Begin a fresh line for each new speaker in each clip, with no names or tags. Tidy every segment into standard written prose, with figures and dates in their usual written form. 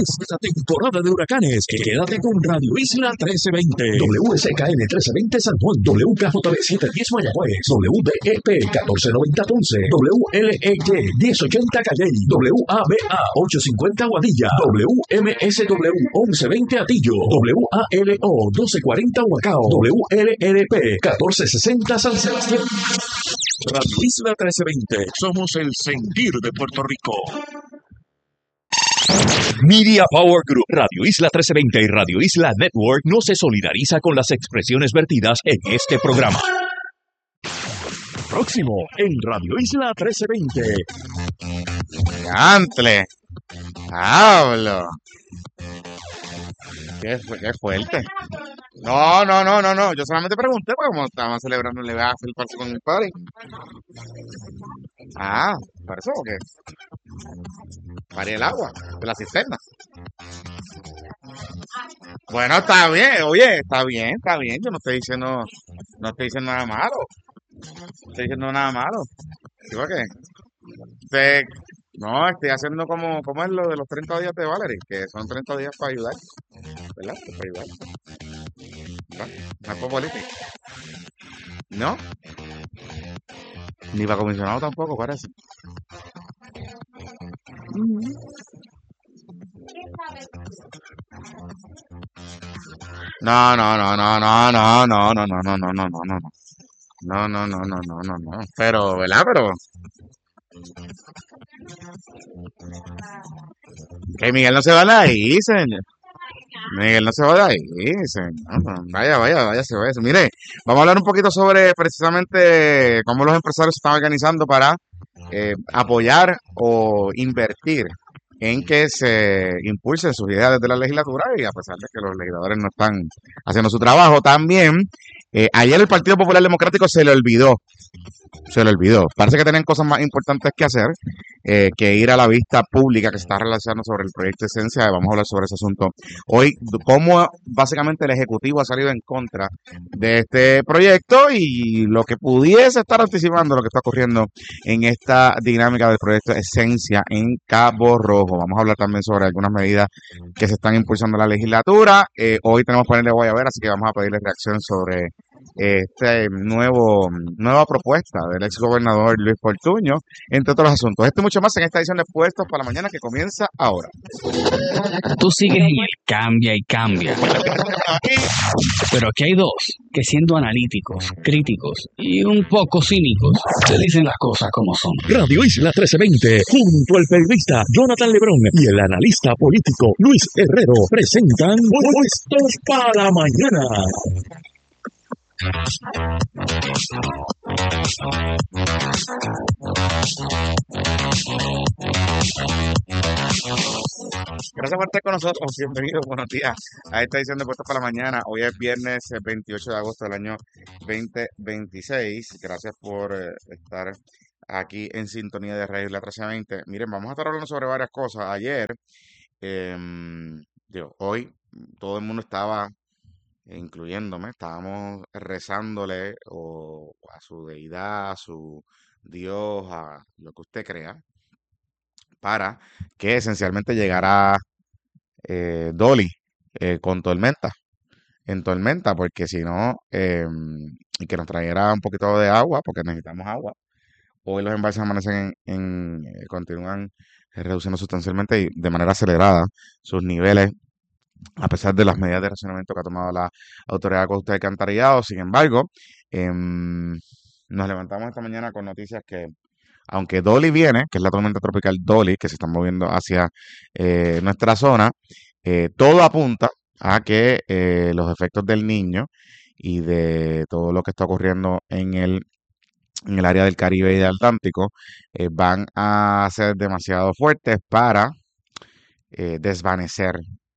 esta temporada de huracanes. Quédate con Radio Isla 1320, WSKN 1320 San Juan, WKJB 710 Mayagüez, WDEP 1490 Ponce, WLEY 1080 Calley, WABA 850 Guadilla, WMSW 1120 Atillo, WALO 1240 Huacao, WLRP 1460 San Sebastián. Radio Isla 1320, somos el sentir de Puerto Rico. Media Power Group, Radio Isla 1320 y Radio Isla Network no se solidariza con las expresiones vertidas en este programa. Próximo en Radio Isla 1320.
¡Antle! ¡Hablo! Qué fuerte. No. Yo solamente pregunté porque como estaban celebrando le va a hacer parece con mi padre. ¿Para eso o qué? Para el agua de la cisterna. Bueno, está bien, oye, está bien. Yo no estoy diciendo nada malo. No estoy diciendo nada malo. ¿Digo qué? No, estoy haciendo como es lo de los 30 días de Valerie, que son 30 días para ayudar, ¿verdad? Para ayudar. ¿No? No es por política. ¿No? Ni para comisionado tampoco, parece. No. Pero, ¿verdad? Pero que Miguel no se va de ahí, señor. Miguel no se va de ahí, señor. Vaya, se va eso. Mire, vamos a hablar un poquito sobre precisamente cómo los empresarios se están organizando para apoyar o invertir en que se impulsen sus ideas desde la legislatura y a pesar de que los legisladores no están haciendo su trabajo. También, ayer el Partido Popular Democrático se le olvidó. Parece que tienen cosas más importantes que hacer que ir a la vista pública que se está realizando sobre el proyecto Esencia. Vamos a hablar sobre ese asunto hoy, cómo básicamente el Ejecutivo ha salido en contra de este proyecto y lo que pudiese estar anticipando lo que está ocurriendo en esta dinámica del proyecto Esencia en Cabo Rojo. Vamos a hablar también sobre algunas medidas que se están impulsando en la legislatura. Hoy tenemos panel de Guayabera, así que vamos a pedirle reacción sobre nueva propuesta del ex gobernador Luis Fortuño, entre otros asuntos. Esto y mucho más en esta edición de Puestos para la Mañana que comienza ahora.
Tú sigues en el cambia y cambia. Pero aquí hay dos que siendo analíticos, críticos y un poco cínicos, te dicen las cosas como son.
Radio Isla 1320, junto al periodista Jonathan Lebrón y el analista político Luis Herrero, presentan Puestos para la Mañana.
Gracias por estar con nosotros, bienvenidos, buenos días a esta edición de Puestos para la Mañana. Hoy es viernes 28 de agosto del año 2026. Gracias por estar aquí en sintonía de Radio Isla 1320. Miren, vamos a estar hablando sobre varias cosas. Ayer, hoy todo el mundo estaba, incluyéndome, estábamos rezándole a su deidad, a su Dios, a lo que usted crea, para que esencialmente llegara Dolly con tormenta, en tormenta, porque si no, y que nos trajera un poquito de agua, porque necesitamos agua. Hoy los embalses amanecen continúan reduciendo sustancialmente y de manera acelerada sus niveles, a pesar de las medidas de racionamiento que ha tomado la Autoridad de Acueductos y Alcantarillado. Sin embargo, nos levantamos esta mañana con noticias que, aunque Dolly viene, que es la tormenta tropical Dolly, que se está moviendo hacia nuestra zona, todo apunta a que los efectos del Niño y de todo lo que está ocurriendo en el área del Caribe y del Atlántico van a ser demasiado fuertes para desvanecer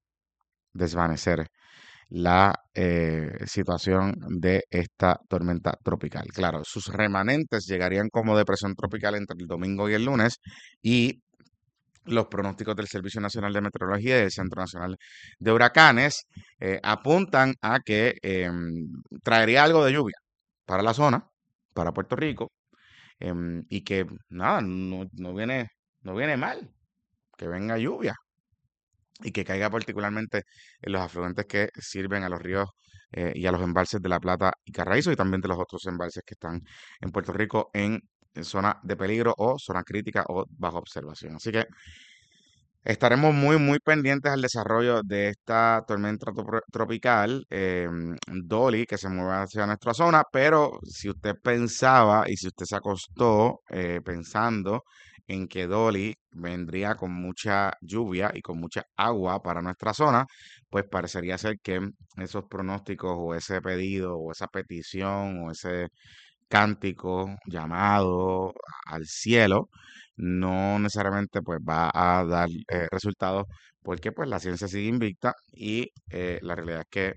la situación de esta tormenta tropical. Claro, sus remanentes llegarían como depresión tropical entre el domingo y el lunes y los pronósticos del Servicio Nacional de Meteorología y del Centro Nacional de Huracanes apuntan a que traería algo de lluvia para la zona, para Puerto Rico, y que nada, no viene mal que venga lluvia. y que caiga particularmente en los afluentes que sirven a los ríos y a los embalses de La Plata y Carraízo y también de los otros embalses que están en Puerto Rico en zona de peligro o zona crítica o bajo observación. Así que estaremos muy pendientes al desarrollo de esta tormenta tropical Dolly que se mueve hacia nuestra zona, pero si usted pensaba y si usted se acostó pensando en que Dolly vendría con mucha lluvia y con mucha agua para nuestra zona, pues parecería ser que esos pronósticos o ese pedido o esa petición o ese cántico, llamado al cielo, no necesariamente pues va a dar resultados porque pues la ciencia sigue invicta y la realidad es que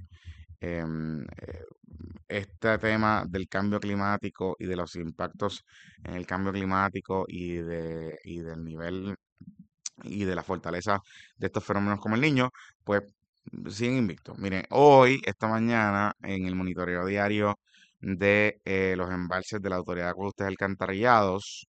este tema del cambio climático y de los impactos en el cambio climático y del nivel y de la fortaleza de estos fenómenos como el niño, pues siguen invictos. Miren, hoy, esta mañana, en el monitoreo diario de los embalses de la Autoridad de Acueductos y Alcantarillados,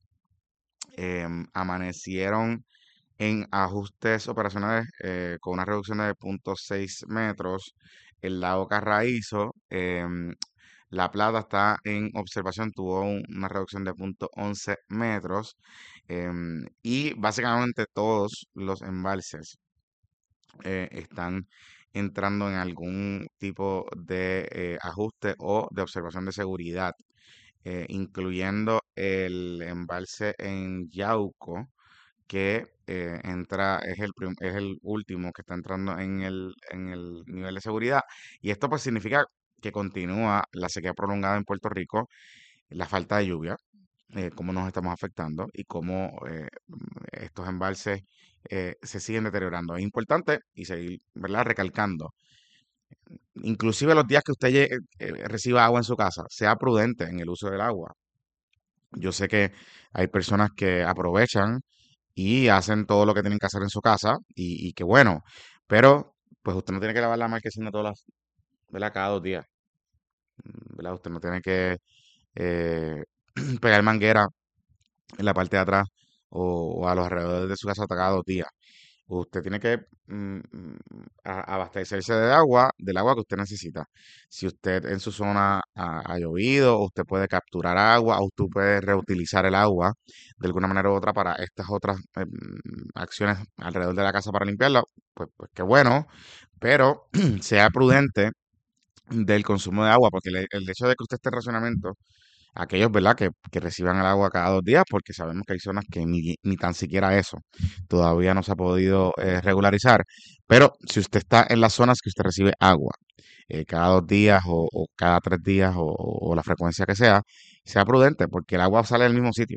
amanecieron en ajustes operacionales con una reducción de 0,6 metros. El lago Carraízo, La Plata está en observación, tuvo una reducción de 0,11 metros. Y básicamente todos los embalses están entrando en algún tipo de ajuste o de observación de seguridad, incluyendo el embalse en Yauco, que es el último que está entrando en el nivel de seguridad. Y esto pues significa que continúa la sequía prolongada en Puerto Rico, la falta de lluvia, cómo nos estamos afectando y cómo estos embalses se siguen deteriorando. Es importante y seguir, ¿verdad? Recalcando. Inclusive los días que usted reciba agua en su casa, sea prudente en el uso del agua. Yo sé que hay personas que aprovechan y hacen todo lo que tienen que hacer en su casa y que bueno, pero pues usted no tiene que lavar la marquesina todas las, ¿verdad? Cada 2 días, ¿verdad? Usted no tiene que eh, pegar manguera en la parte de atrás o a los alrededores de su casa cada 2 días. Usted tiene que abastecerse de agua, del agua que usted necesita. Si usted en su zona ha llovido, usted puede capturar agua, o usted puede reutilizar el agua de alguna manera u otra para estas otras acciones alrededor de la casa para limpiarla, pues qué bueno, pero sea prudente del consumo de agua, porque el hecho de que usted esté en racionamiento aquellos, ¿verdad?, que reciban el agua cada 2 días, porque sabemos que hay zonas que ni tan siquiera eso todavía no se ha podido regularizar. Pero si usted está en las zonas que usted recibe agua cada 2 días o cada 3 días o la frecuencia que sea prudente, porque el agua sale del mismo sitio.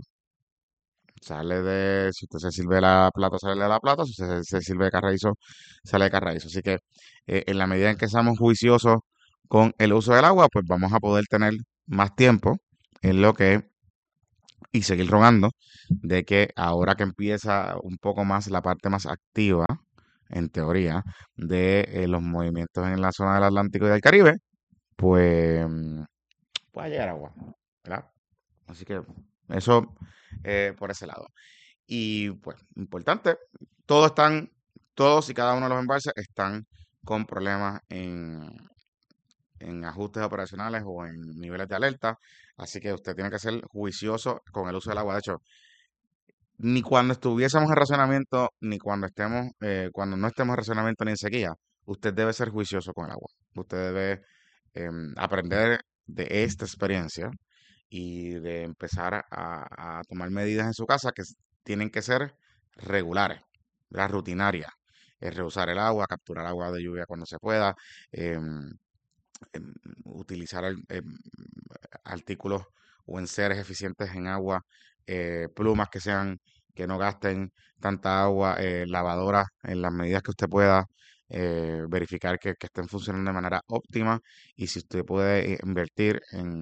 Si usted se sirve de la plata, sale de la plata, si usted se sirve de carraízo, sale de carraízo. Así que en la medida en que seamos juiciosos con el uso del agua, pues vamos a poder tener más tiempo en lo que y seguir rogando de que ahora que empieza un poco más la parte más activa, en teoría, de los movimientos en la zona del Atlántico y del Caribe, pues pueda llegar agua, ¿verdad? Así que eso por ese lado. Y pues, importante, todos y cada uno de los embalses están con problemas en ajustes operacionales o en niveles de alerta. Así que usted tiene que ser juicioso con el uso del agua. De hecho, ni cuando estuviésemos en racionamiento, ni cuando no estemos en racionamiento ni en sequía, usted debe ser juicioso con el agua. Usted debe aprender de esta experiencia y de empezar a tomar medidas en su casa que tienen que ser regulares, las rutinarias. Reusar el agua, capturar agua de lluvia cuando se pueda, em, utilizar artículos o enseres eficientes en agua, plumas que no gasten tanta agua, lavadoras en las medidas que usted pueda, verificar que estén funcionando de manera óptima y si usted puede invertir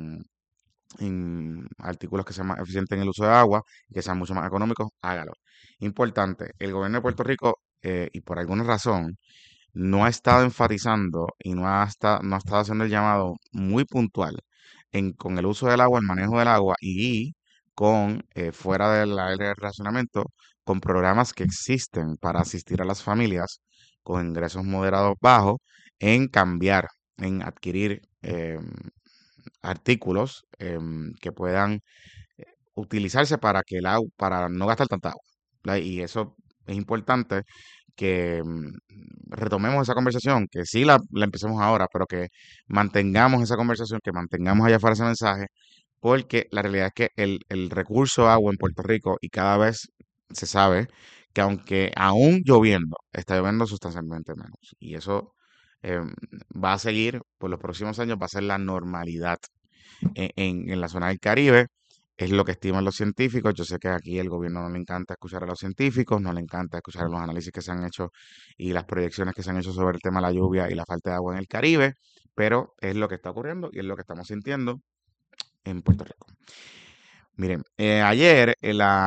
en artículos que sean más eficientes en el uso de agua y que sean mucho más económicos, hágalo. Importante, el gobierno de Puerto Rico, y por alguna razón, no ha estado enfatizando y no ha estado haciendo el llamado muy puntual con el uso del agua, el manejo del agua y con fuera del área de racionamiento, con programas que existen para asistir a las familias con ingresos moderados bajos en cambiar, en adquirir artículos que puedan utilizarse para para no gastar tanta agua, ¿verdad? Y eso es importante que retomemos esa conversación, que sí la empecemos ahora, pero que mantengamos esa conversación, que mantengamos allá afuera ese mensaje, porque la realidad es que el recurso agua en Puerto Rico, y cada vez se sabe que aunque aún lloviendo, está lloviendo sustancialmente menos. Y eso va a seguir por los próximos años, va a ser la normalidad en la zona del Caribe. Es lo que estiman los científicos. Yo sé que aquí el gobierno no le encanta escuchar a los científicos, no le encanta escuchar los análisis que se han hecho y las proyecciones que se han hecho sobre el tema de la lluvia y la falta de agua en el Caribe, pero es lo que está ocurriendo y es lo que estamos sintiendo en Puerto Rico. Miren, ayer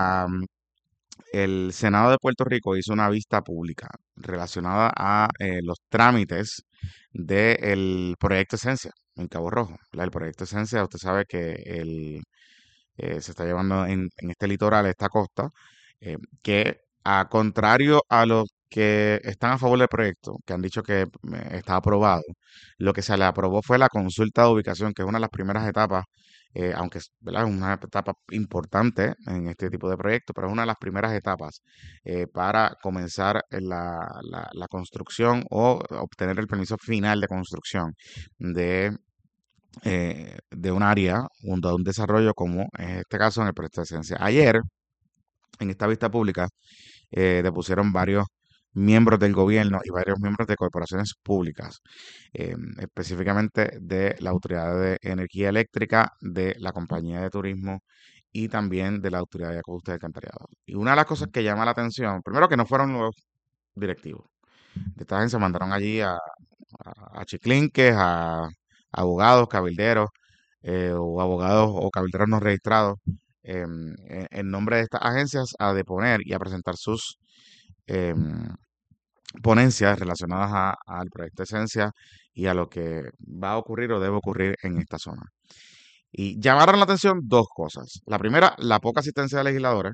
el Senado de Puerto Rico hizo una vista pública relacionada a los trámites del proyecto Esencia en Cabo Rojo. ¿Verdad? El proyecto Esencia, usted sabe que se está llevando en este litoral, esta costa, que a contrario a los que están a favor del proyecto, que han dicho que está aprobado, lo que se le aprobó fue la consulta de ubicación, que es una de las primeras etapas, aunque ¿verdad? Es una etapa importante en este tipo de proyectos, pero es una de las primeras etapas para comenzar la construcción o obtener el permiso final de construcción de un área junto a un desarrollo como en este caso en el proyecto de Esencia. Ayer, en esta vista pública, depusieron varios miembros del gobierno y varios miembros de corporaciones públicas, específicamente de la Autoridad de Energía Eléctrica, de la Compañía de Turismo y también de la Autoridad de Acueductos y Alcantarillado. Y una de las cosas que llama la atención, primero que no fueron los directivos. De esta agencia mandaron allí a chiclinques, a abogados, cabilderos, o abogados o cabilderos no registrados en nombre de estas agencias a deponer y a presentar sus em, ponencias relacionadas al proyecto Esencia y a lo que va a ocurrir o debe ocurrir en esta zona. Y llamaron la atención dos cosas. La primera, la poca asistencia de legisladores.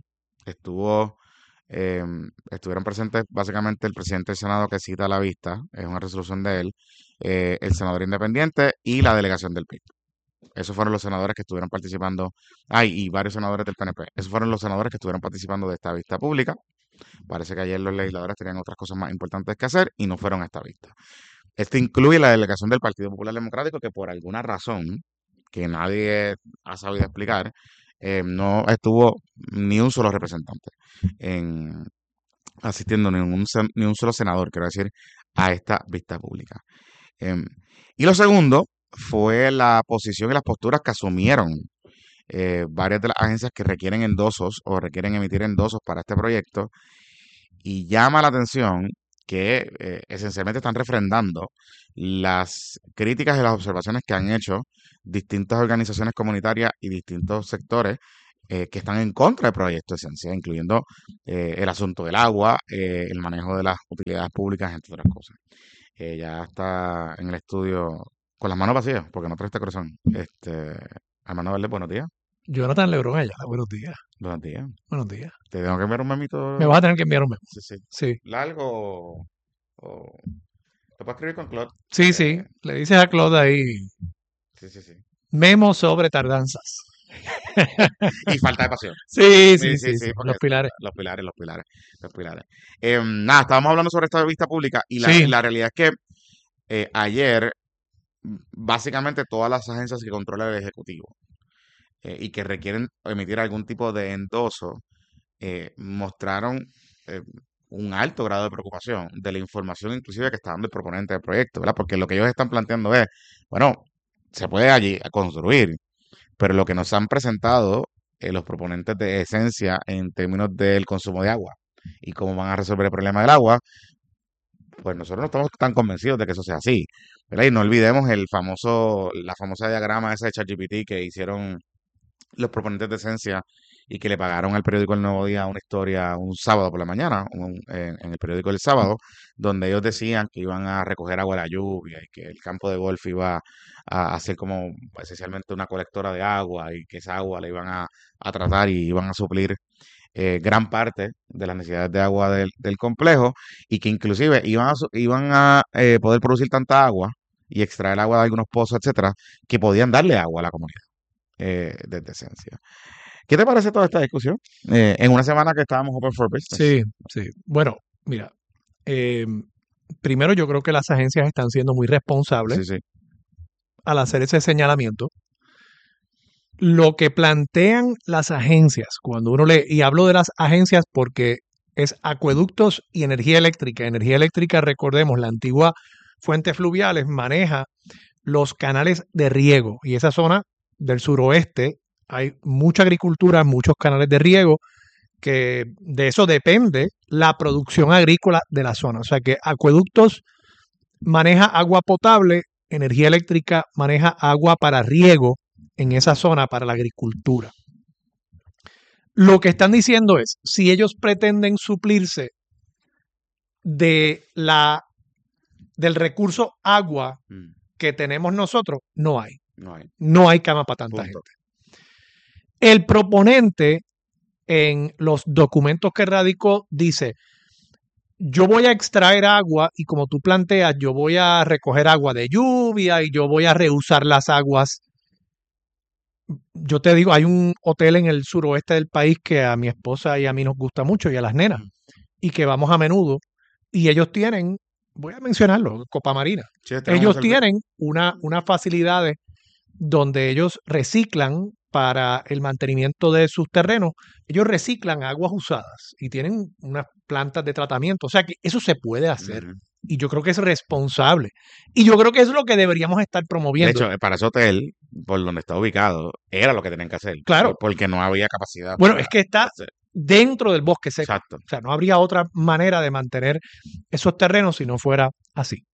Estuvieron presentes básicamente el presidente del Senado que cita a la vista, es una resolución de él, el senador independiente y la delegación del PIB. Esos fueron los senadores que estuvieron participando. Y varios senadores del PNP. Esos fueron los senadores que estuvieron participando de esta vista pública. Parece que ayer los legisladores tenían otras cosas más importantes que hacer y no fueron a esta vista. Esto incluye la delegación del Partido Popular Democrático que por alguna razón que nadie ha sabido explicar, no estuvo ni un solo representante en asistiendo, ni un solo senador, quiero decir, a esta vista pública. Em, y lo segundo fue la posición y las posturas que asumieron varias de las agencias que requieren endosos o requieren emitir endosos para este proyecto. Y llama la atención que esencialmente están refrendando las críticas y las observaciones que han hecho distintas organizaciones comunitarias y distintos sectores que están en contra del proyecto Esencia, incluyendo el asunto del agua, el manejo de las utilidades públicas, entre otras cosas. Ya está en el estudio con las manos vacías, porque no trae este corazón. Armando Valdés, buenos días.
Jonathan Lebron Ayala, buenos días.
Buenos días.
Buenos días.
Te tengo que enviar un memito.
Me vas a tener que enviar un memo.
Sí, sí.
Sí,
Largo lo puedo escribir con Claude.
sí, sí. Le dices a Claude ahí,
Sí, sí, sí.
memo sobre tardanzas.
Y falta de pasión.
Sí,
Sí,
sí,
sí,
sí,
sí,
sí.
porque
Los pilares.
los pilares, los pilares, los pilares. Nada, estábamos hablando sobre esta vista pública y
Sí,
la realidad es que ayer básicamente todas las agencias que controlan el Ejecutivo y que requieren emitir algún tipo de endoso mostraron eh, un alto grado de preocupación de la información inclusive que está dando el proponente del proyecto, ¿verdad? Porque lo que ellos están planteando es, bueno, se puede allí construir, pero lo que nos han presentado los proponentes de Esencia en términos del consumo de agua y cómo van a resolver el problema del agua, pues nosotros no estamos tan convencidos de que eso sea así, ¿verdad? Y no olvidemos la famosa diagrama esa de ChatGPT que hicieron los proponentes de Esencia y que le pagaron al periódico El Nuevo Día una historia un sábado por la mañana, en el periódico El Sábado, donde ellos decían que iban a recoger agua de la lluvia y que el campo de golf iba a hacer como esencialmente una colectora de agua y que esa agua la iban a tratar y iban a suplir gran parte de las necesidades de agua del complejo y que inclusive iban a poder producir tanta agua y extraer agua de algunos pozos, etcétera, que podían darle agua a la comunidad desde esencia. ¿Qué te parece toda esta discusión? En una semana que estábamos open for business.
Sí, sí. Bueno, mira, primero yo creo que las agencias están siendo muy responsables
Sí, sí.
al hacer ese señalamiento. Lo que plantean las agencias, cuando uno lee, y hablo de las agencias porque es acueductos y energía eléctrica. Energía eléctrica, recordemos, la antigua Fuentes Fluviales maneja los canales de riego y esa zona del suroeste hay mucha agricultura, muchos canales de riego, que de eso depende la producción agrícola de la zona. O sea que acueductos maneja agua potable, energía eléctrica maneja agua para riego en esa zona para la agricultura. Lo que están diciendo es, si ellos pretenden suplirse del recurso agua que tenemos nosotros, no hay. No hay cama para tanta gente. El proponente en los documentos que radicó dice, yo voy a extraer agua y como tú planteas, yo voy a recoger agua de lluvia y yo voy a reusar las aguas. Yo te digo, hay un hotel en el suroeste del país que a mi esposa y a mí nos gusta mucho y a las nenas y que vamos a menudo y ellos tienen, voy a mencionarlo, Copa Marina. Sí, ellos tienen unas facilidades donde ellos reciclan para el mantenimiento de sus terrenos, ellos reciclan aguas usadas y tienen unas plantas de tratamiento. O sea que eso se puede hacer. Y yo creo que es responsable. Y yo creo que eso es lo que deberíamos estar promoviendo.
De hecho, para ese hotel, por donde está ubicado, era lo que tenían que hacer.
Claro.
Porque no había capacidad.
Bueno, es que está dentro del bosque seco.
Exacto.
O sea, no habría otra manera de mantener esos terrenos si no fuera así.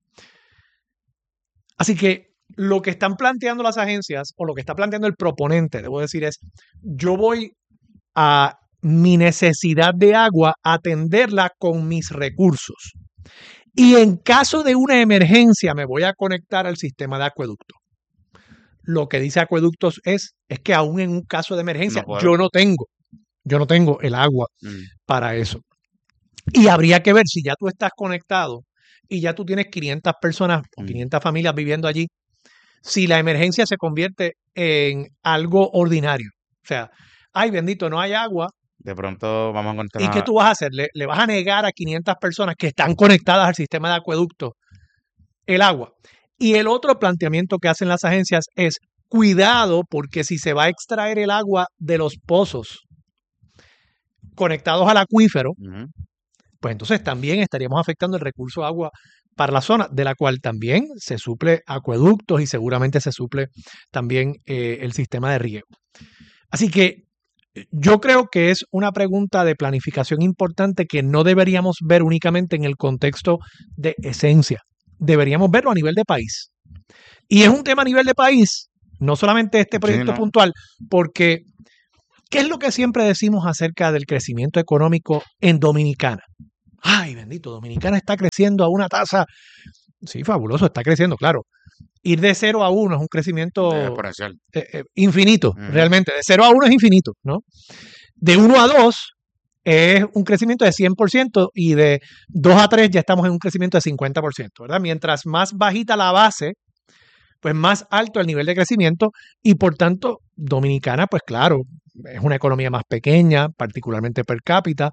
Así que lo que están planteando las agencias, o lo que está planteando el proponente, debo decir, es yo voy a mi necesidad de agua a atenderla con mis recursos. Y en caso de una emergencia me voy a conectar al sistema de acueducto. Lo que dice acueductos es que aún en un caso de emergencia yo no tengo el agua para eso. Y habría que ver si ya tú estás conectado y ya tú tienes 500 personas o 500 familias viviendo allí, si la emergencia se convierte en algo ordinario. O sea, ay bendito, no hay agua.
De pronto vamos a encontrar...
¿Y qué tú vas a hacer? ¿Le vas a negar a 500 personas que están conectadas al sistema de acueducto el agua? Y el otro planteamiento que hacen las agencias es, cuidado, porque si se va a extraer el agua de los pozos conectados al acuífero, pues entonces también estaríamos afectando el recurso de agua para la zona, de la cual también se suple acueductos y seguramente se suple también el sistema de riego. Así que yo creo que es una pregunta de planificación importante que no deberíamos ver únicamente en el contexto de esencia. Deberíamos verlo a nivel de país. Y es un tema a nivel de país, no solamente este proyecto puntual, porque ¿qué es lo que siempre decimos acerca del crecimiento económico en Dominicana? Ay, bendito, Dominicana está creciendo a una tasa, sí, fabuloso, está creciendo, claro. Ir de 0 a 1 es un crecimiento infinito, realmente. De 0 a 1 es infinito, ¿no? De 1 a 2 es un crecimiento de 100% y de 2 a 3 ya estamos en un crecimiento de 50%, ¿verdad? Mientras más bajita la base, pues más alto el nivel de crecimiento y por tanto Dominicana, pues claro, es una economía más pequeña, particularmente per cápita,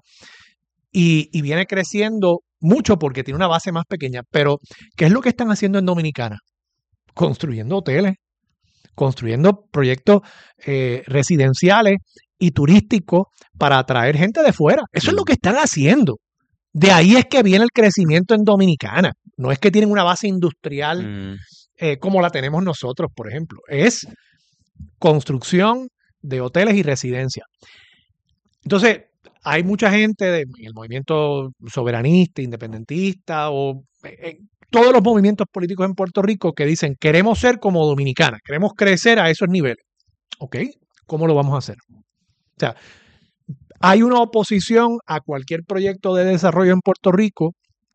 y viene creciendo mucho porque tiene una base más pequeña. Pero, ¿qué es lo que están haciendo en Dominicana? Construyendo hoteles, construyendo proyectos residenciales y turísticos para atraer gente de fuera. Eso es lo que están haciendo. De ahí es que viene el crecimiento en Dominicana. No es que tienen una base industrial como la tenemos nosotros, por ejemplo. Es construcción de hoteles y residencias. Entonces, hay mucha gente en el movimiento soberanista, independentista o todos los movimientos políticos en Puerto Rico que dicen queremos ser como Dominicana, queremos crecer a esos niveles. ¿Ok? ¿Cómo lo vamos a hacer? O sea, hay una oposición a cualquier proyecto de desarrollo en Puerto Rico,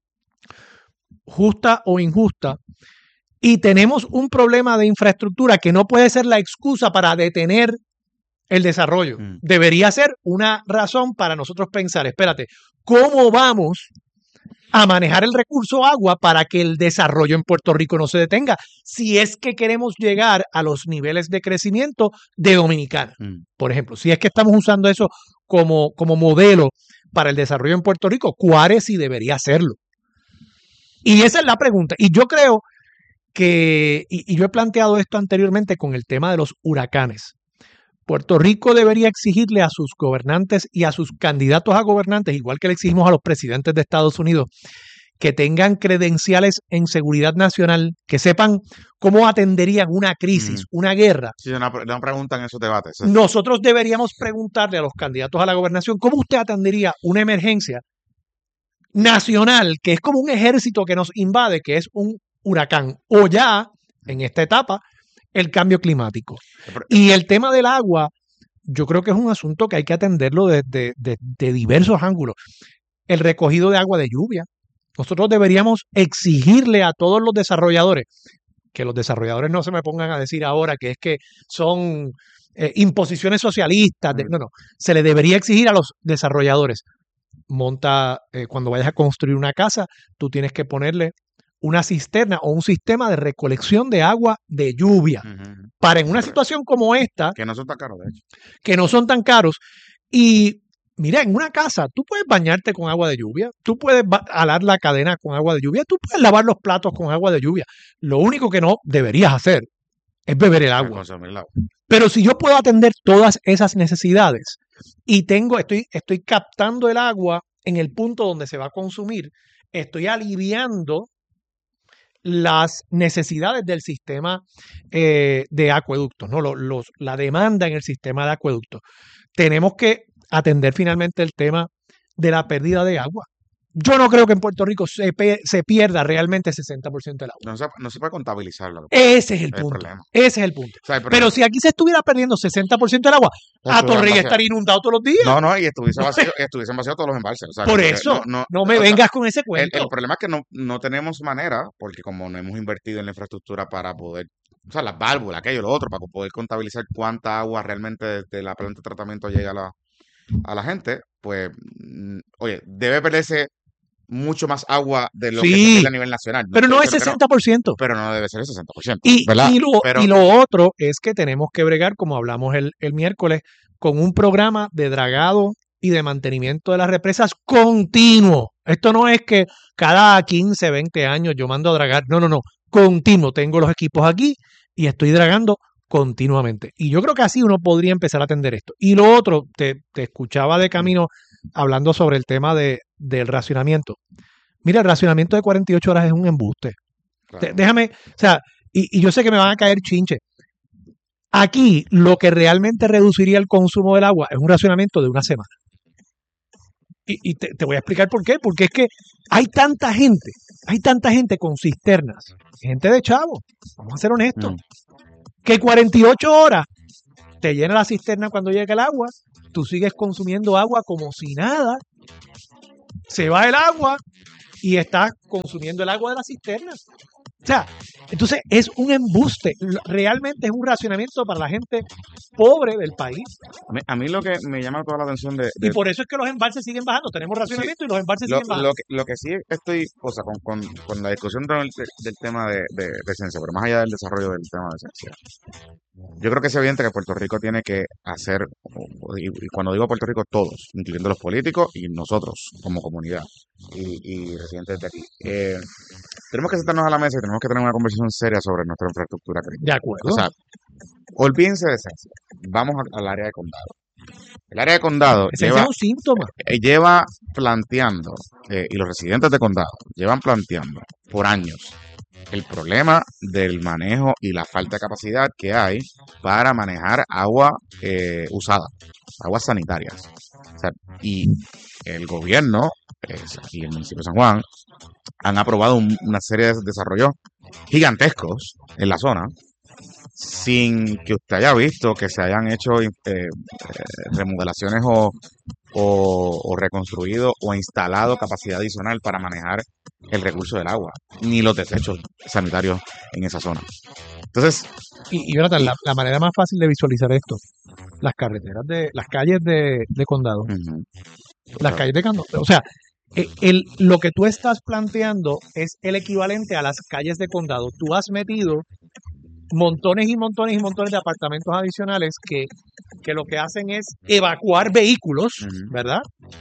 justa o injusta, y tenemos un problema de infraestructura que no puede ser la excusa para detener el desarrollo.
Mm.
Debería ser una razón para nosotros pensar, espérate, ¿cómo vamos a manejar el recurso agua para que el desarrollo en Puerto Rico no se detenga? Si es que queremos llegar a los niveles de crecimiento de Dominicana, por ejemplo, si es que estamos usando eso como modelo para el desarrollo en Puerto Rico, ¿cuál sí debería hacerlo? Y esa es la pregunta. Y yo creo que, y yo he planteado esto anteriormente con el tema de los huracanes. Puerto Rico debería exigirle a sus gobernantes y a sus candidatos a gobernantes, igual que le exigimos a los presidentes de Estados Unidos, que tengan credenciales en seguridad nacional, que sepan cómo atenderían una crisis, una guerra.
Sí, no preguntan en esos debates.
Nosotros deberíamos preguntarle a los candidatos a la gobernación, ¿cómo usted atendería una emergencia nacional, que es como un ejército que nos invade, que es un huracán, o ya, en esta etapa, el cambio climático? Y el tema del agua, yo creo que es un asunto que hay que atenderlo de diversos ángulos. El recogido de agua de lluvia. Nosotros deberíamos exigirle a todos los desarrolladores, que los desarrolladores no se me pongan a decir ahora que es que son imposiciones socialistas. No. Se le debería exigir a los desarrolladores. Cuando vayas a construir una casa, tú tienes que ponerle una cisterna o un sistema de recolección de agua de lluvia para en una situación como esta,
que no son tan caros, de hecho.
Que no son tan caros. Y mira, en una casa tú puedes bañarte con agua de lluvia, tú puedes alar la cadena con agua de lluvia, tú puedes lavar los platos con agua de lluvia. Lo único que no deberías hacer es beber el agua. Pero si yo puedo atender todas esas necesidades y estoy captando el agua en el punto donde se va a consumir, estoy aliviando las necesidades del sistema de acueductos, ¿no? La demanda en el sistema de acueductos. Tenemos que atender finalmente el tema de la pérdida de agua. Yo no creo que en Puerto Rico se pierda realmente el 60% del agua.
No se puede contabilizarlo.
Ese es el punto. Ese es el punto. O sea, pero si aquí se estuviera perdiendo 60% del agua, Atorrey estaría inundado todos los días.
No, y estuviesen vacíos todos los embalses. O sea,
por eso, no me vengas con ese cuento.
El problema es que no tenemos manera, porque como no hemos invertido en la infraestructura para poder, o sea, las válvulas, aquello, lo otro, para poder contabilizar cuánta agua realmente de la planta de tratamiento llega a la gente, pues, oye, debe perderse mucho más agua de lo que se pierde a nivel nacional.
Pero no es 60%.
Pero no debe ser el 60%.
Y lo otro es que tenemos que bregar, como hablamos el miércoles, con un programa de dragado y de mantenimiento de las represas continuo. Esto no es que cada 15, 20 años yo mando a dragar. No. Continuo. Tengo los equipos aquí y estoy dragando continuamente. Y yo creo que así uno podría empezar a atender esto. Y lo otro, te escuchaba de camino hablando sobre el tema del racionamiento. Mira, el racionamiento de 48 horas es un embuste. Claro. Déjame, o sea, y yo sé que me van a caer chinches. Aquí lo que realmente reduciría el consumo del agua es un racionamiento de una semana. Y te voy a explicar por qué. Porque es que hay tanta gente con cisternas, gente de chavo, vamos a ser honestos, que 48 horas te llena la cisterna cuando llega el agua, tú sigues consumiendo agua como si nada, se va el agua y estás consumiendo el agua de la cisterna. O sea, entonces es un embuste, realmente es un racionamiento para la gente pobre del país.
A mí lo que me llama toda la atención
Y por eso es que los embalses siguen bajando, tenemos racionamiento y los embalses siguen bajando.
Lo que sí estoy, o sea, con la discusión del tema de ciencia, pero más allá del desarrollo del tema de ciencia, yo creo que es evidente que Puerto Rico tiene que hacer, y cuando digo Puerto Rico, todos, incluyendo los políticos y nosotros como comunidad y residentes de aquí. Tenemos que sentarnos a la mesa y tenemos que tener una conversación seria sobre nuestra infraestructura crítica.
De acuerdo.
O sea, olvídense de ciencia. Vamos al área de condado. El área de condado lleva planteando, y los residentes de condado llevan planteando por años el problema del manejo y la falta de capacidad que hay para manejar agua usada, aguas sanitarias. O sea, y el gobierno y el municipio de San Juan han aprobado una serie de desarrollos gigantescos en la zona sin que usted haya visto que se hayan hecho remodelaciones o reconstruido o instalado capacidad adicional para manejar el recurso del agua, ni los desechos sanitarios en esa zona. Entonces,
y Jonathan, la manera más fácil de visualizar esto las carreteras las calles de condado.
Ujú.
Las calles de condado. O sea, lo que tú estás planteando es el equivalente a las calles de condado. Tú has metido montones y montones y montones de apartamentos adicionales que lo que hacen es evacuar vehículos,
Ujú.
¿verdad?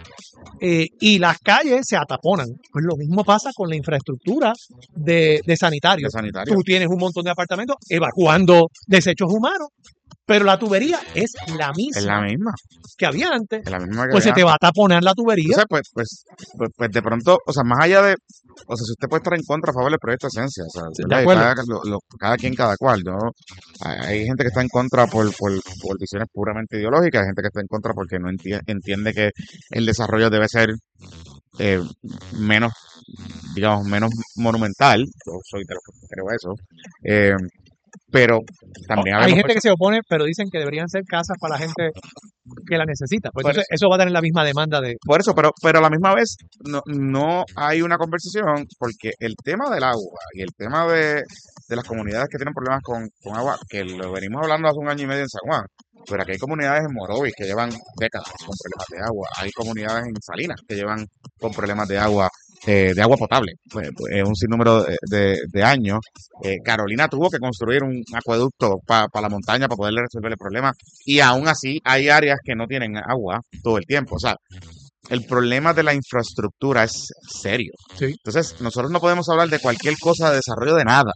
Y las calles se ataponan. Pues lo mismo pasa con la infraestructura de sanitario.
De sanitario.
Tú tienes un montón de apartamentos evacuando desechos humanos, pero la tubería es la
Es la misma.
que había antes.
Es la misma que
Pues se
había
te va a taponar la tubería.
Entonces, pues de pronto, o sea, más allá de, o sea, si usted puede estar en contra, a favor del proyecto de esencia, o sea,
Sí, de
¿verdad? Y
acuerdo.
cada quien, cada cual, ¿no? Hay gente que está en contra por visiones puramente ideológicas, hay gente que está en contra porque no entiende que el desarrollo debe ser eh, menos, digamos, menos monumental. Yo soy de los que creo eso. Eh, pero también
Hay
habemos
gente que se opone, pero dicen que deberían ser casas para la gente que la necesita. Pues
Por
entonces eso va a tener la misma demanda de...
Por eso, pero a la misma vez no hay una conversación porque el tema del agua y el tema de las comunidades que tienen problemas con agua, que lo venimos hablando hace un año y medio en San Juan, pero aquí hay comunidades en Morovis que llevan décadas con problemas de agua, hay comunidades en Salinas que llevan con problemas de agua potable, pues, un sinnúmero de años. Carolina tuvo que construir un acueducto para la montaña para poderle resolver el problema y aún así hay áreas que no tienen agua todo el tiempo. O sea, el problema de la infraestructura es serio.
Sí.
Entonces, nosotros no podemos hablar de cualquier cosa de desarrollo de nada.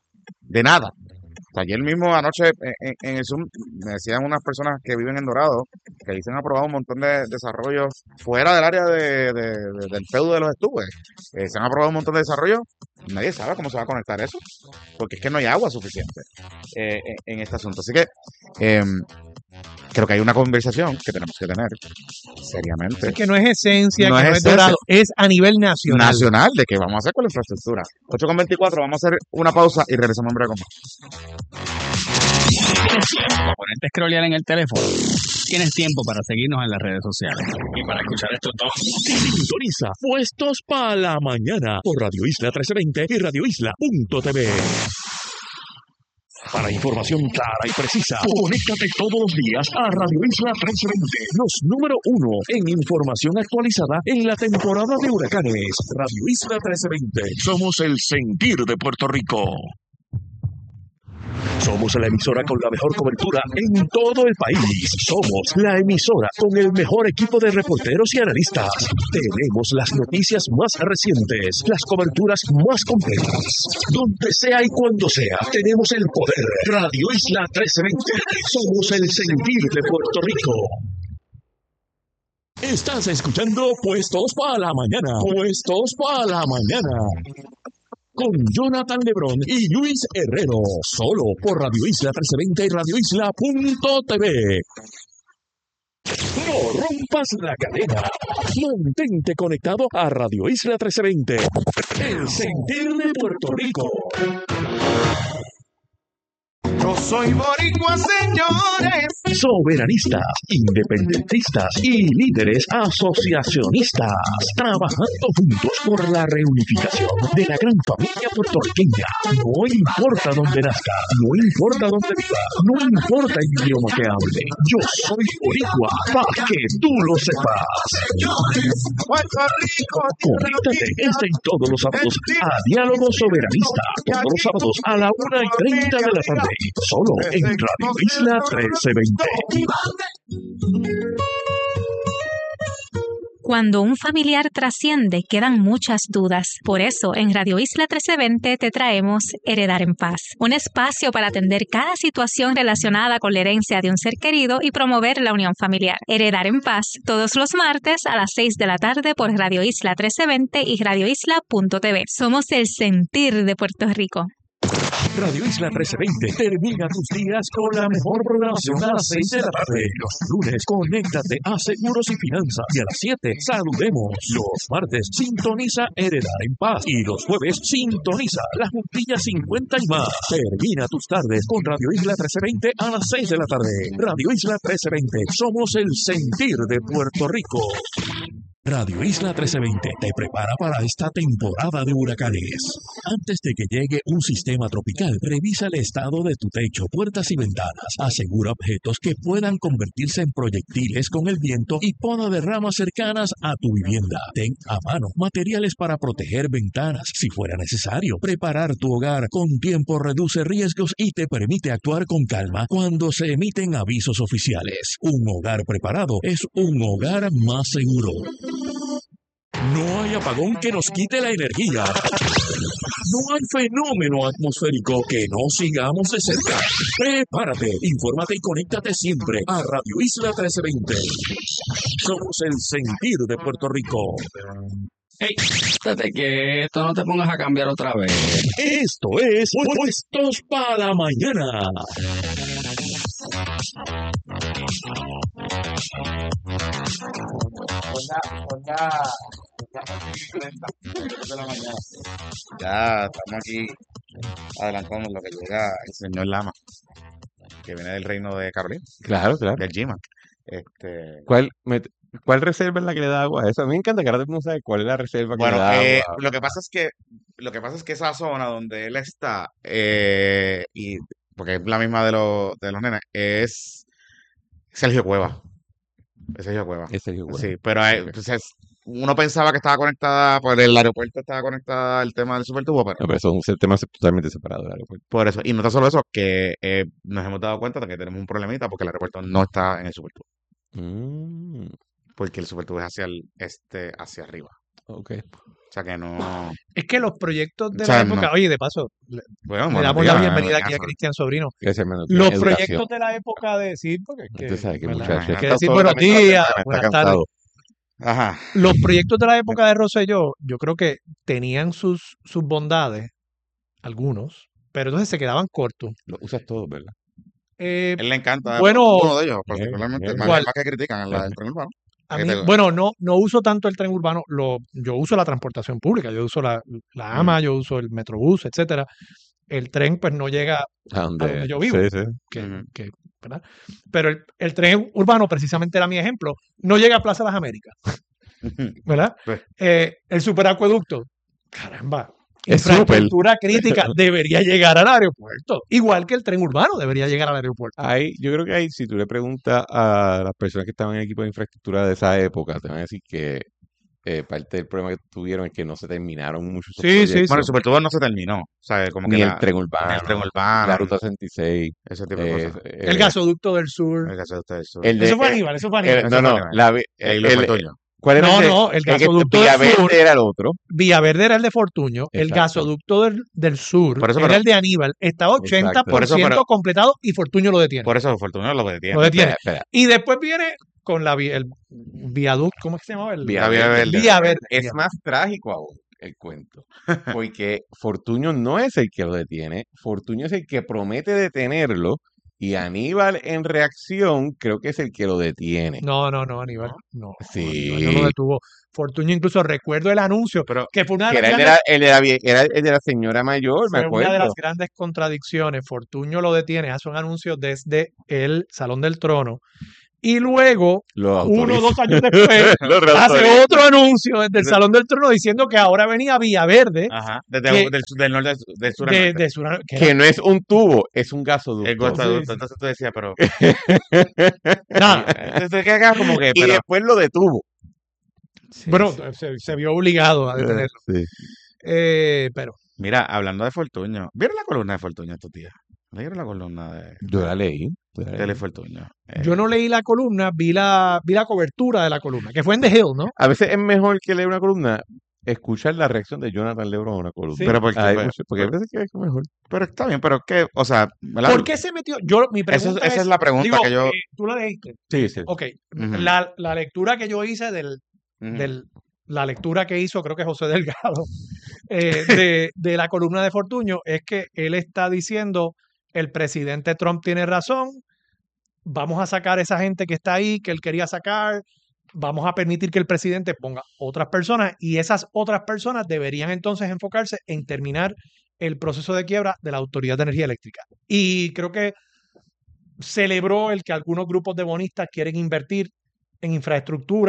O sea, ayer mismo anoche en el Zoom me decían unas personas que viven en Dorado que ahí se han aprobado un montón de desarrollos fuera del área del feudo de los estuves. Se han aprobado un montón de desarrollos. Nadie sabe cómo se va a conectar eso, porque es que no hay agua suficiente en este asunto. Así que creo que hay una conversación que tenemos que tener seriamente.
Es que no es esencia,
No
que
es
no es
esencia.
Dorado, es a nivel nacional.
Nacional de qué vamos a hacer con la infraestructura. 8:24, vamos a hacer una pausa y regresamos en breve con más.
Ponerte a scrollear en el teléfono. Tienes tiempo para seguirnos en las redes sociales. Y para escuchar estos dos.
Sintoniza Puestos para la Mañana por Radio Isla 1320 y radioisla.tv. Para información clara y precisa, conéctate todos los días a Radio Isla 1320, los número 1 en información actualizada en la temporada de huracanes. Radio Isla 1320, somos el sentir de Puerto Rico. Somos la emisora con la mejor cobertura en todo el país. Somos la emisora con el mejor equipo de reporteros y analistas. Tenemos las noticias más recientes, las coberturas más completas. Donde sea y cuando sea, tenemos el poder. Radio Isla 1320. Somos el sentir de Puerto Rico. Estás escuchando Puestos para la Mañana. Puestos para la Mañana. Con Jonathan Lebrón y Luis Herrero, solo por Radio Isla 1320 y radioisla.tv. No rompas la cadena. Mantente conectado a Radio Isla 1320. El sentir de Puerto Rico.
Yo soy boricua, señores.
Soberanistas, independentistas y líderes asociacionistas, trabajando juntos por la reunificación de la gran familia puertorriqueña. No importa dónde nazca, no importa dónde viva, no importa el idioma que hable. Yo soy boricua, para que tú lo sepas.
Puerto Rico.
Conéctate este y todos los sábados a Diálogo Soberanista, todos los sábados a la 1:30 de la tarde. Solo en Radio Isla 1320.
Cuando un familiar trasciende, quedan muchas dudas. Por eso, en Radio Isla 1320 te traemos Heredar en Paz, un espacio para atender cada situación relacionada con la herencia de un ser querido y promover la unión familiar. Heredar en Paz, todos los martes a las 6 de la tarde por Radio Isla 1320 y radioisla.tv. Somos el sentir de Puerto Rico.
Radio Isla 1320 termina tus días con la mejor programación a las 6 de la tarde. Los lunes, conéctate a Seguros y Finanzas y a las 7, saludemos. Los martes, sintoniza Heredar en Paz y los jueves, sintoniza La Juntilla 50 y más. Termina tus tardes con Radio Isla 1320 a las 6 de la tarde. Radio Isla 1320, somos el sentir de Puerto Rico. Radio Isla 1320 te prepara para esta temporada de huracanes. Antes de que llegue un sistema tropical, revisa el estado de tu techo, puertas y ventanas. Asegura objetos que puedan convertirse en proyectiles con el viento y poda de ramas cercanas a tu vivienda. Ten a mano materiales para proteger ventanas si fuera necesario. Preparar tu hogar con tiempo reduce riesgos y te permite actuar con calma cuando se emiten avisos oficiales. Un hogar preparado es un hogar más seguro. No hay apagón que nos quite la energía. No hay fenómeno atmosférico que no sigamos de cerca. Prepárate, infórmate y conéctate siempre a Radio Isla 1320. Somos el sentir de Puerto Rico.
Hey, estate quieto, no te pongas a cambiar otra vez.
Esto es Puestos para la Mañana.
Ya estamos aquí adelantando lo que llega el señor Lama, que viene del reino de Carolina,
Claro, claro.
del Gima.
¿Cuál reserva es la que le da agua a eso? A mí me encanta que ahora todo el mundo sabe cuál es la reserva que le
Bueno,
da agua.
lo que pasa es que esa zona donde él está, y porque es la misma de los nenes, es Sergio Cueva. Es Sergio Cueva.
Es Sergio Cueva.
Sí, pero
Ok.
pues, uno pensaba que estaba conectada, por el aeropuerto estaba conectada al tema del supertubo, pero
No, pero son temas totalmente separados del aeropuerto.
por eso. Y no tan solo eso, que nos hemos dado cuenta de que tenemos un problemita porque el aeropuerto no está en el supertubo.
Mm,
Porque el supertubo es hacia el este, hacia arriba.
ok.
O sea que no.
Es que los proyectos de
O sea,
la época,
no.
oye, de paso,
Bueno,
le
buenos
damos
días,
la bienvenida aquí a
caso.
Cristian Sobrino.
Gracias, hermano.
Los
Educación.
proyectos de la época de sí, porque es que,
Usted sabe que
¿verdad?
muchacho.
Hay
que
está
decir
todo
buenos
también
días,
está
buenas tardes.
cansado.
Ajá.
Los proyectos de la época de Rosselló, yo creo que tenían sus bondades, algunos, pero entonces se quedaban cortos.
Lo usas todo, ¿verdad?
Él le encanta
Bueno,
uno de ellos, particularmente,
bien.
más,
¿cuál?
más que critican el tren urbano.
A
Que
mí,
te-
bueno, no uso tanto el tren urbano, yo uso la transportación pública, yo uso la AMA, yo uso el Metrobús, etcétera. El tren pues no llega
A
a donde yo vivo,
Sí, sí.
Ujú.
¿verdad? Pero el tren urbano, precisamente era mi ejemplo, no llega a Plaza Las Américas, ¿verdad?
Pues.
El superacueducto, caramba,
Es súper.
infraestructura crítica debería llegar al aeropuerto, igual que el tren urbano debería llegar al aeropuerto.
Yo creo que ahí, si tú le preguntas a las personas que estaban en el equipo de infraestructura de esa época, te van a decir que parte del problema que tuvieron es que no se terminaron muchos esos
Sí, sí,
proyectos.
Bueno, el supertubo no se terminó. O sea, como que
Ni el tren urbano,
el tren urbano,
la ruta 66,
ese tipo de cosas.
El gasoducto del sur.
El caso de ustedes.
el de-
Eso fue Aníbal, eso fue Aníbal.
Eso
no, no,
fue Aníbal.
el,
Lo fue tuyo.
¿cuál era
No,
de-
no, el
que
gasoducto del
Villaverde
sur.
era el otro.
Villaverde era el de Fortuño, el
Exacto.
gasoducto del sur
Por eso,
era
pero-
el de Aníbal, está 80%
Exacto.
Por eso, pero-
completado y Fortuño lo detiene.
Por eso Fortunio lo detiene.
Lo detiene.
Espera,
Y después viene con el viaducto, ¿cómo es que se llamaba?
La Vía Verde.
Vía Verde.
Es más trágico aún el cuento, porque Fortuño no es el que lo detiene, Fortuño es el que promete detenerlo y Aníbal en reacción creo que es el que lo detiene.
No, Aníbal. No,
Sí.
Aníbal no lo detuvo. Fortuño, incluso recuerdo el anuncio,
Pero
que fue una
Que
de
era
las
el
grandes,
era el de la señora mayor, me
fue una de
acuerdo.
las grandes contradicciones. Fortuño lo detiene, hace un anuncio desde el Salón del Trono. Y luego,
Lo
1 o
autoriza.
2 años después,
Lo reautoriza.
hace otro anuncio desde el Salón del Trono diciendo que ahora venía Villaverde
ajá, desde
que-
del norte del sur al norte.
de sur,
Que no es un tubo, es un gasoducto.
El gasoducto.
Sí, sí.
Entonces tú decías, pero
nada.
entonces que acá como que
Y
pero
después lo detuvo.
Bueno, se vio obligado a detenerlo.
Sí.
Pero
mira, hablando de Fortuño, ¿vieron la columna de Fortuño estos días? ¿Leyeron la columna
Yo la leí.
de Fortuño?
yo no leí la columna, vi la cobertura de la columna, que fue en The Hill, ¿no?
A veces es mejor que leer una columna, escuchar la reacción de Jonathan Lebron a una columna.
Sí.
Pero ¿por qué?
Porque a veces que es mejor.
Pero está bien, pero qué, o sea, ¿verdad?
¿Por qué se metió? Mi pregunta
esa es la pregunta
digo,
que yo.
tú la leíste.
Sí, sí.
Ok,
Ujú.
la lectura que yo hice
Ujú.
la lectura que hizo, creo que José Delgado, de la columna de Fortuño, es que él está diciendo, el presidente Trump tiene razón, vamos a sacar a esa gente que está ahí, que él quería sacar, vamos a permitir que el presidente ponga otras personas y esas otras personas deberían entonces enfocarse en terminar el proceso de quiebra de la Autoridad de Energía Eléctrica. Y creo que celebró el que algunos grupos de bonistas quieren invertir en infraestructura